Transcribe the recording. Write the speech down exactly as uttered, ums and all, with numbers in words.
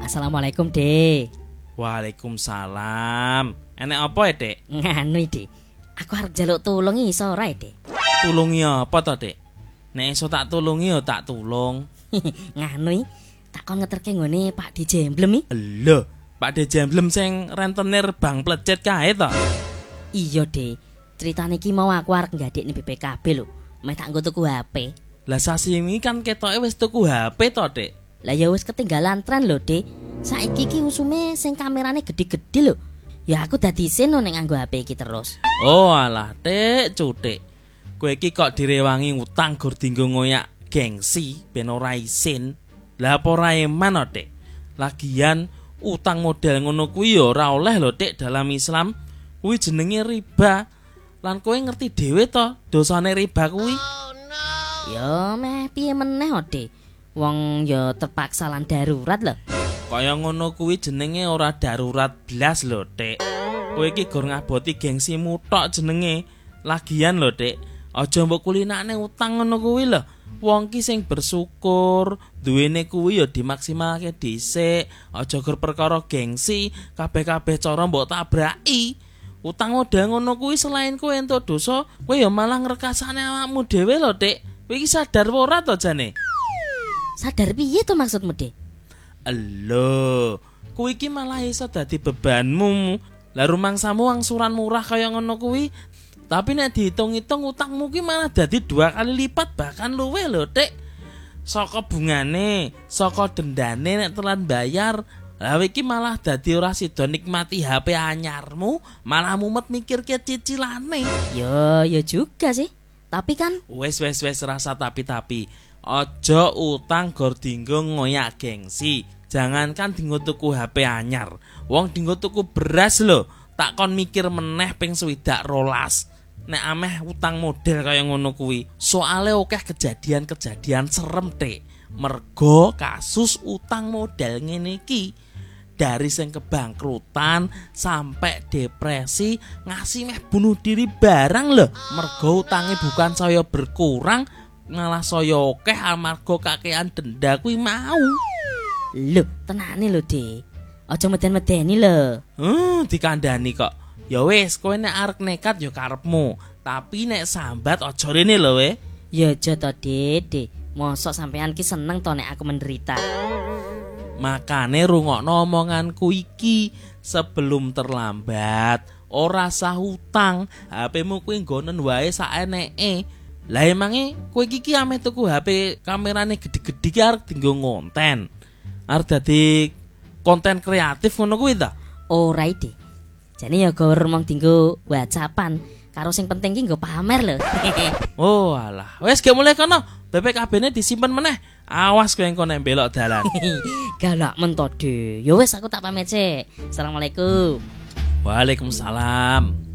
Assalamualaikum, Dek. Waalaikumsalam. Enek apa ya, Dek? Nganu, Dek. Aku arep njaluk tulung iso ora, Dek? Tulungi apa to, Dek? Nek iso tak tulungi ya tak tulung. Nganu, tak kon ngeterke nggone Pak D Jemblem iki. Lho, Pak D Jemblem sing rentenir Bang Plecet kae to? Iya, Dek. Ceritane iki mau aku arep nggandekne B P K B lho. Meh tak nggo tuku H P. Lah sasi ini kan ketoke wis tuku H P to, Dek? Lah ya wis ketinggalan tren lho, Dek. Saiki iki usume sing kamerane gede-gede lho. Ya aku dadi isin nek nganggo H P iki terus. Oh alah, Dek, cutik. Kowe iki kok direwangi utang gur dinggo ngoyak gengsi ben ora isin. Lah apa ora eman, Dek? Lagian utang model ngono kuwi ya ora oleh lho, Dek, dalam Islam. Kuwi jenenge riba. Lan kowe ngerti dhewe to dosane riba kuwi? Oh, no. Ya meh piye meneh, Dek. Wong ya terpaksa lan darurat lho. Kaya ngono kuwi jenenge ora darurat blas lho, Dek. Kowe iki gur ngaboti gengsimu tok jenenge. Lagian lho, Dek, aja mbok kulinakne utang ngono kuwi lho. Wong ki sing bersyukur, duwene kuwi ya dimaksimalke dhisik. Aja gur perkara gengsi, kabeh-kabeh cara mbok tabraki. Utang model ngono kuwi selain kowe entuk dosa, kowe ya malah ngrekasane awakmu dhewe lho, Dek. Kowe iki sadar ora to jane? Sadar piye to maksudmu, Dek? Lho, kuwi iki malah iso dadi bebanmu. Lah rumangsamu angsuran murah kaya ngono kuwi, tapi nek dihitung-hitung utangmu ki malah dadi dua kali lipat bahkan luwih lho, Dik. Saka bungane, saka dendane nek telat bayar. Lah iki malah dadi ora sida nikmati H P anyarmu, malah mumet mikirke cicilane. Yo, yo juga sih. Tapi kan wes wes wes rasa tapi-tapi. Aja utang gor dinggo ngoyak gengsi. Jangankan dinggo tuku H P anyar, wong dinggo tuku beras lho, tak kon mikir meneh ping swidak rolas. Nek ameh utang model kaya ngono kuwi, soale akeh kejadian-kejadian serem, Dik. Mergo kasus utang model ngene iki, dari sing kebangkrutan sampai depresi, ngasih meh bunuh diri barang lho. Mergo utange bukan saya berkurang, malah saya akeh amarga kakean denda kuwi mau. Lho, tenane lho, Dik. Aja meden-medeni lho. Hmm, dikandani kok. Ya wis, kowe nek arep nekat ya karepmu, tapi nek sambat aja rene lho, we. Ya aja to, Dik. Mosok sampean ki seneng to nek aku menderita. Makane rungokno omonganku iki, sebelum terlambat. Ora sah utang, H P-mu kuwi nggonen wae saeneke. Lah emange kowe iki ame tuku H P kamerane gede-gede ki arep dienggo ngonten. Arep dadi konten kreatif ngono kuwi ta? Ora ide. Jane ya gor mong dienggo WhatsAppan, karo sing penting ki nggo pamer lho. Oh alah, wis ge mulai kono. B P K B-ne disimpen meneh. Awas kowe engko nek belok dalan. Galak mentode. Ya wis aku tak pamit sik. Assalamualaikum. Waalaikumsalam.